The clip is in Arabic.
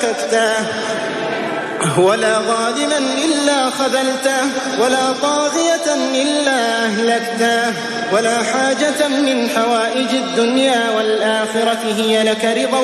فككته ولا ظالما إلا خذلته ولا طاغية إلا أهلكته ولا حاجة من حوائج الدنيا والآخرة هي لك رضا